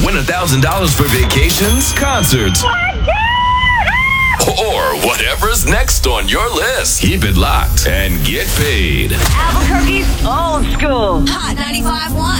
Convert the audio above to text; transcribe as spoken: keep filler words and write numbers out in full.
Win one thousand dollars for vacations, concerts, or whatever's next on your list. Keep it locked and get paid. Albuquerque's old school. Hot ninety-five point one.